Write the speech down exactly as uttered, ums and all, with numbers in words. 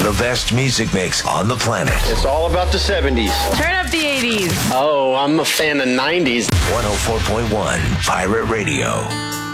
The best music mix on the planet. It's all about the seventies. Turn up the eighties. Oh, I'm a fan of nineties. one oh four point one Pirate Radio.